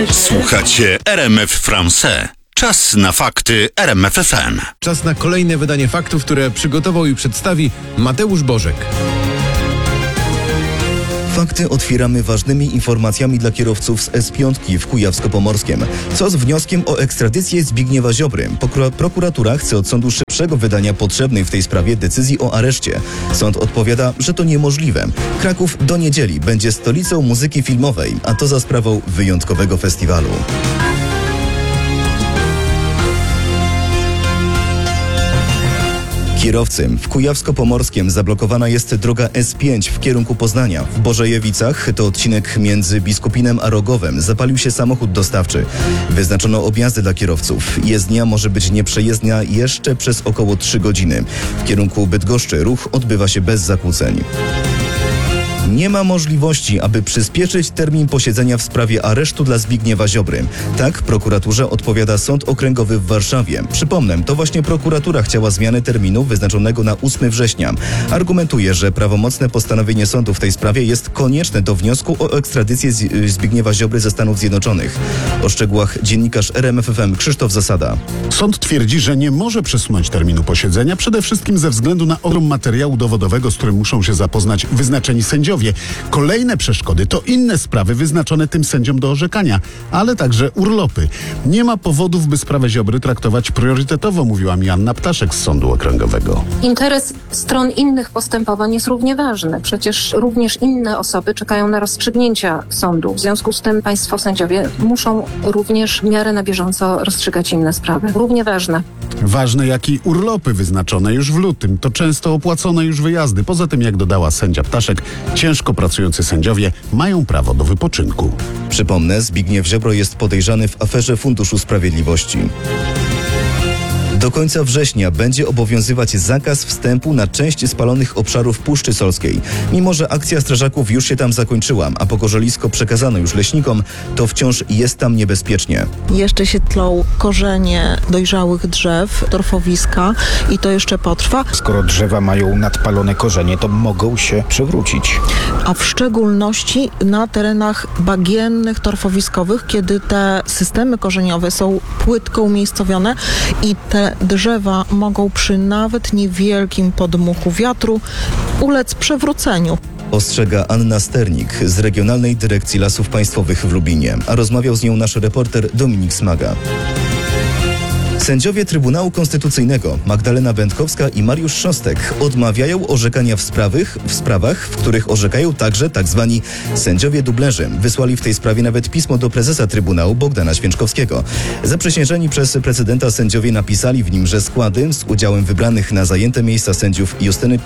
Słuchacie RMF Français. Czas na fakty RMF FM. Czas na kolejne wydanie faktów, które przygotował i przedstawi Mateusz Bożek. Fakty otwieramy ważnymi informacjami dla kierowców z S5 w Kujawsko-Pomorskiem. Co z wnioskiem o ekstradycję Zbigniewa Ziobry? Prokuratura chce od sądu szybszego wydania potrzebnej w tej sprawie decyzji o areszcie. Sąd odpowiada, że to niemożliwe. Kraków do niedzieli będzie stolicą muzyki filmowej, a to za sprawą wyjątkowego festiwalu. Kierowcy, w Kujawsko-Pomorskiem zablokowana jest droga S5 w kierunku Poznania. W Bożejewicach, to odcinek między Biskupinem a Rogowem, zapalił się samochód dostawczy. Wyznaczono objazdy dla kierowców. Jezdnia może być nieprzejezdna jeszcze przez około 3 godziny. W kierunku Bydgoszczy ruch odbywa się bez zakłóceń. Nie ma możliwości, aby przyspieszyć termin posiedzenia w sprawie aresztu dla Zbigniewa Ziobry. Tak prokuraturze odpowiada Sąd Okręgowy w Warszawie. Przypomnę, to właśnie prokuratura chciała zmiany terminu wyznaczonego na 8 września. Argumentuje, że prawomocne postanowienie sądu w tej sprawie jest konieczne do wniosku o ekstradycję Zbigniewa Ziobry ze Stanów Zjednoczonych. O szczegółach dziennikarz RMF FM Krzysztof Zasada. Sąd twierdzi, że nie może przesunąć terminu posiedzenia, przede wszystkim ze względu na ogrom materiału dowodowego, z którym muszą się zapoznać wyznaczeni sędziowie. Kolejne przeszkody to inne sprawy wyznaczone tym sędziom do orzekania, ale także urlopy. Nie ma powodów, by sprawę Ziobry traktować priorytetowo, mówiła mi Anna Ptaszek z Sądu Okręgowego. Interes stron innych postępowań jest równie ważny. Przecież również inne osoby czekają na rozstrzygnięcia sądu. W związku z tym państwo sędziowie muszą również w miarę na bieżąco rozstrzygać inne sprawy. Równie ważne. Ważne jak i urlopy wyznaczone już w lutym. To często opłacone już wyjazdy. Poza tym, jak dodała sędzia Ptaszek, ciężko pracujący sędziowie mają prawo do wypoczynku. Przypomnę, Zbigniew Ziobro jest podejrzany w aferze Funduszu Sprawiedliwości. Do końca września będzie obowiązywać zakaz wstępu na część spalonych obszarów Puszczy Solskiej. Mimo że akcja strażaków już się tam zakończyła, a pokorzelisko przekazano już leśnikom, to wciąż jest tam niebezpiecznie. Jeszcze się tlą korzenie dojrzałych drzew, torfowiska i to jeszcze potrwa. Skoro drzewa mają nadpalone korzenie, to mogą się przewrócić. A w szczególności na terenach bagiennych, torfowiskowych, kiedy te systemy korzeniowe są płytko umiejscowione i te drzewa mogą przy nawet niewielkim podmuchu wiatru ulec przewróceniu. Ostrzega Anna Sternik z Regionalnej Dyrekcji Lasów Państwowych w Lubinie, a rozmawiał z nią nasz reporter Dominik Smaga. Sędziowie Trybunału Konstytucyjnego Magdalena Będkowska i Mariusz Szostek odmawiają orzekania w sprawach, w których orzekają także tzw. sędziowie dublerzy. Wysłali w tej sprawie nawet pismo do prezesa Trybunału Bogdana Święczkowskiego. Zaprzysiężeni przez prezydenta sędziowie napisali w nim, że składy z udziałem wybranych na zajęte miejsca sędziów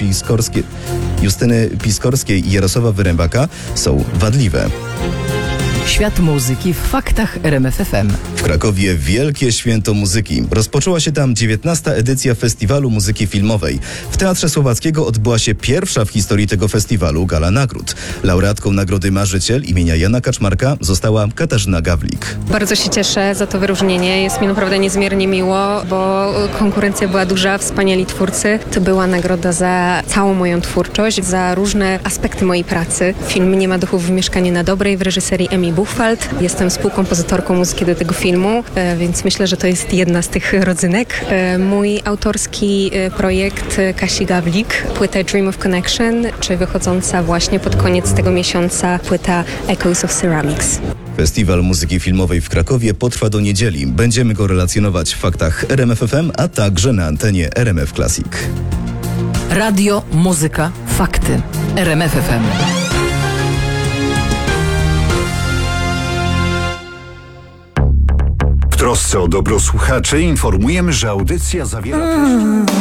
Justyny Piskorskiej i Jarosława Wyrembaka są wadliwe. Świat muzyki w faktach RMF FM. W Krakowie wielkie święto muzyki. Rozpoczęła się tam 19. edycja Festiwalu Muzyki Filmowej. W Teatrze Słowackiego odbyła się pierwsza w historii tego festiwalu gala nagród. Laureatką Nagrody Marzyciel imienia Jana Kaczmarka została Katarzyna Gawlik. Bardzo się cieszę za to wyróżnienie. Jest mi naprawdę niezmiernie miło, bo konkurencja była duża, wspaniali twórcy. To była nagroda za całą moją twórczość, za różne aspekty mojej pracy. Film Nie ma duchów w mieszkaniu na dobrej w reżyserii Emi Buchwald. Jestem współkompozytorką muzyki do tego filmu, więc myślę, że to jest jedna z tych rodzynek. Mój autorski projekt Kasi Gawlik, płyta Dream of Connection, czy wychodząca właśnie pod koniec tego miesiąca płyta Echoes of Ceramics. Festiwal Muzyki Filmowej w Krakowie potrwa do niedzieli. Będziemy go relacjonować w faktach RMF FM, a także na antenie RMF Classic. Radio, muzyka, fakty. RMF FM. W trosce o dobro słuchaczy informujemy, że audycja zawiera treści